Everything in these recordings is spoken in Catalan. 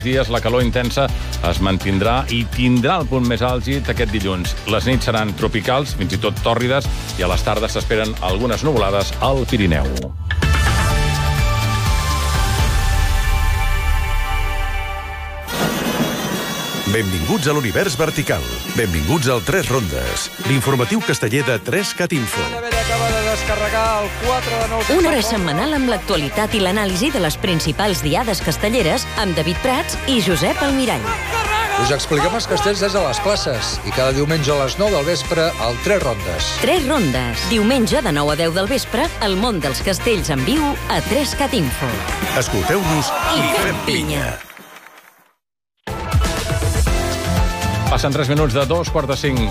dies la calor intensa es mantindrà i tindrà el punt més àlgid aquest dilluns. Les nits seran tropicals, fins i tot tòrrides, i a les tardes s'esperen algunes nuvolades al Pirineu. Benvinguts a l'univers vertical. Benvinguts al 3 Rondes, l'informatiu casteller de 3CAT Info. Una hora setmanal amb l'actualitat i l'anàlisi de les principals diades castelleres amb David Prats i Josep Almirall. Us expliquem els castells des de les places i cada diumenge a les 9 del vespre al 3 Rondes. 3 Rondes. Diumenge de 9 a 10 del vespre, el món dels castells en viu a 3CAT Info. Escolteu-nos i fem pinya. Passen 3 minuts de 2:45.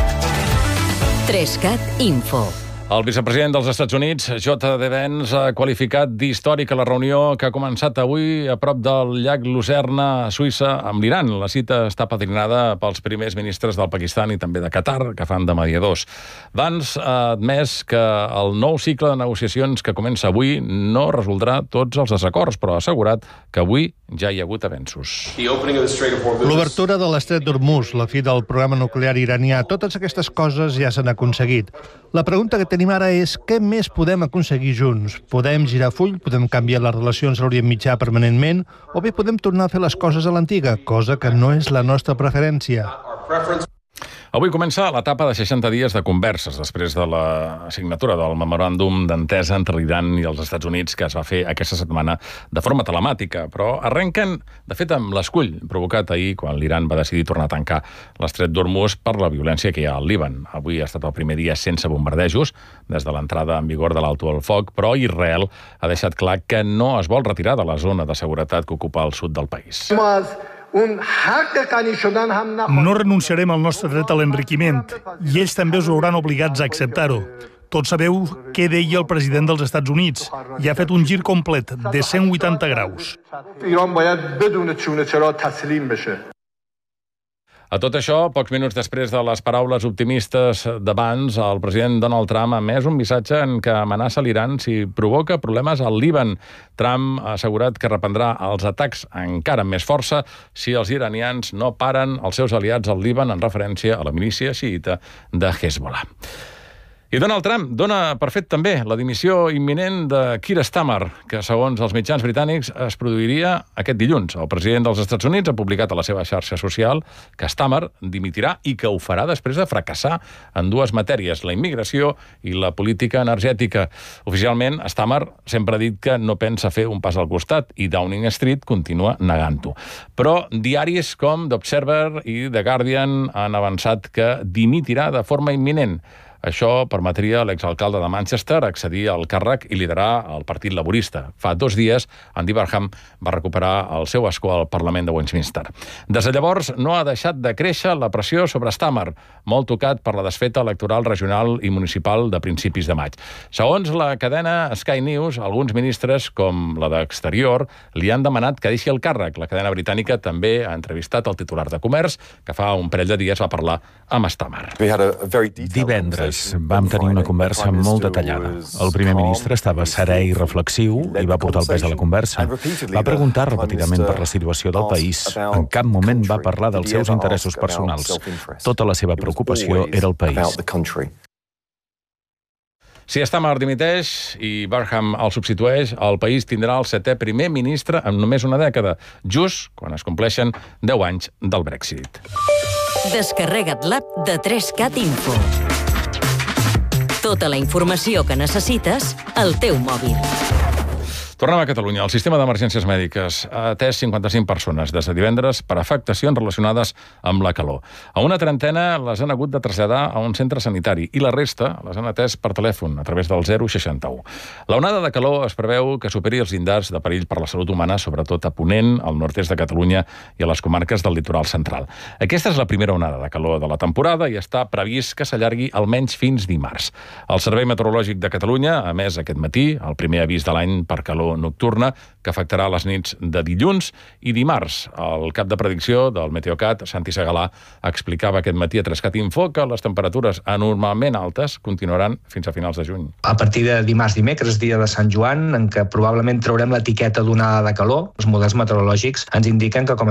3CAT Info. El vicepresident dels Estats Units, J.D. Vance, ha qualificat d'històrica la reunió que ha començat avui a prop del llac Lucerna, a Suïssa, amb l'Iran. La cita està padrinada pels primers ministres del Pakistan i també de Qatar, que fan de mediadors. Vance ha admès que el nou cicle de negociacions que comença avui no resoldrà tots els desacords, però ha assegurat que avui ja hi ha hagut avenços. L'obertura de l'estret d'Hormuz, la fi del programa nuclear iranià, totes aquestes coses ja s'han aconseguit. La pregunta que tenim ara és què més podem aconseguir junts? Podem girar full, podem canviar les relacions a l'Orient Mitjà permanentment, o bé podem tornar a fer les coses a l'antiga, cosa que no és la nostra preferència. Avui comença l'etapa de 60 dies de converses després de la signatura del memoràndum d'entesa entre l'Iran i els Estats Units que es va fer aquesta setmana de forma telemàtica, però arrenquen, de fet, amb l'escull provocat ahir quan l'Iran va decidir tornar a tancar l'estret d'Hormuz per la violència que hi ha al Líban. Avui ha estat el primer dia sense bombardejos des de l'entrada en vigor de l'alto del foc, però Israel ha deixat clar que no es vol retirar de la zona de seguretat que ocupa el sud del país. No renunciarem al nostre dret a l'enriquiment i ells també us hauran obligats a acceptar-ho. Tots sabeu què deia el president dels Estats Units i ha fet un gir complet de 180 graus. A tot això, pocs minuts després de les paraules optimistes d'abans, el president Donald Trump ha emès un missatge en què amenaça l'Iran si provoca problemes al Líban. Trump ha assegurat que reprendrà els atacs encara amb més força si els iranians no paren els seus aliats al Líban en referència a la milícia xiïta de Hezbollah. I Donald Trump dona per fet també la dimissió imminent de Keir Starmer, que segons els mitjans britànics es produiria aquest dilluns. El president dels Estats Units ha publicat a la seva xarxa social que Starmer dimitirà i que ho farà després de fracassar en dues matèries, la immigració i la política energètica. Oficialment, Starmer sempre ha dit que no pensa fer un pas al costat i Downing Street continua negant-ho. Però diaris com The Observer i The Guardian han avançat que dimitirà de forma imminent. Això permetria a l'exalcalde de Manchester accedir al càrrec i liderar el Partit Laborista. Fa 2 dies, Andy Barham va recuperar el seu escó al Parlament de Westminster. Des de llavors, no ha deixat de créixer la pressió sobre Starmer, molt tocat per la desfeta electoral regional i municipal de principis de maig. Segons la cadena Sky News, alguns ministres, com la d'Exterior, li han demanat que deixi el càrrec. La cadena britànica també ha entrevistat el titular de Comerç, que fa un parell de dies va parlar amb Starmer. Divendres vam tenir una conversa molt detallada. El primer ministre estava serè i reflexiu i va portar el pes de la conversa. Va preguntar repetidament per la situació del país. En cap moment va parlar dels seus interessos personals. Tota la seva preocupació era el país. Si Starmer dimiteix i Barham el substitueix, el país tindrà el 7è primer ministre en només una dècada, just quan es compleixen 10 anys del Brexit. Descarrega't l'app de 3CAT Info. Tota la informació que necessites al teu mòbil. Tornem a Catalunya. El sistema d'emergències mèdiques ha atès 55 persones des de divendres per afectacions relacionades amb la calor. A una trentena les han hagut de traslladar a un centre sanitari i la resta les han atès per telèfon a través del 061. La onada de calor es preveu que superi els llindars de perill per la salut humana, sobretot a Ponent, al nord-est de Catalunya i a les comarques del litoral central. Aquesta és la primera onada de calor de la temporada i està previst que s'allargui almenys fins dimarts. El Servei Meteorològic de Catalunya ha emès aquest matí el primer avís de l'any per calor claror nocturna que afectarà les nits de dilluns i dimarts. El cap de predicció del Meteocat, Santi Segalà, explicava aquest matí a Trescat Info que les temperatures anormalment altes continuaran fins a finals de juny. A partir de dimarts, dimecres, dia de Sant Joan, en què probablement traurem l'etiqueta d'onada de calor, els models meteorològics ens indiquen que com